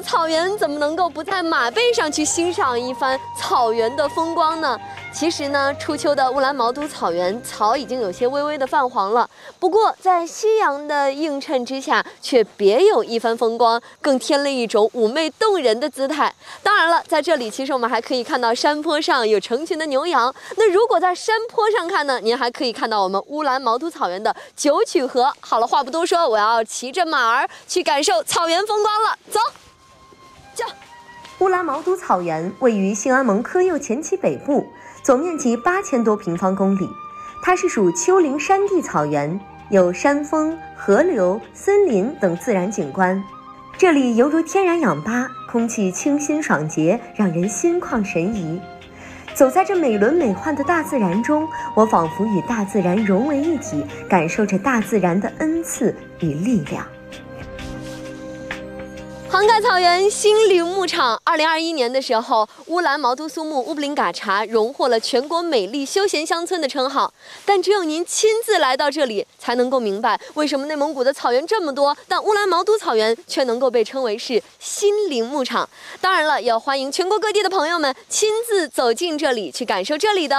草原怎么能够不在马背上去欣赏一番草原的风光呢？其实呢，初秋的乌兰毛都草原草已经有些微微的泛黄了，不过在夕阳的映衬之下，却别有一番风光，更添了一种妩媚动人的姿态。当然了，在这里其实我们还可以看到山坡上有成群的牛羊。那如果在山坡上看呢，您还可以看到我们乌兰毛都草原的九曲河。好了，话不多说，我要骑着马儿去感受草原风光了，走。 乌兰毛都草原位于兴安盟科右前旗北部，总面积8000多平方公里。它是属丘陵山地草原，有山峰、河流、森林等自然景观。这里犹如天然氧吧，空气清新爽洁，让人心旷神怡。走在这美轮美奂的大自然中，我仿佛与大自然融为一体，感受着大自然的恩赐与力量。 杭盖草原新陵牧场，2021年的时候，乌兰毛都苏木乌布林嘎查荣获了全国美丽休闲乡村的称号。但只有您亲自来到这里，才能够明白为什么内蒙古的草原这么多，但乌兰毛都草原却能够被称为是新陵牧场。当然了，也欢迎全国各地的朋友们亲自走进这里，去感受这里的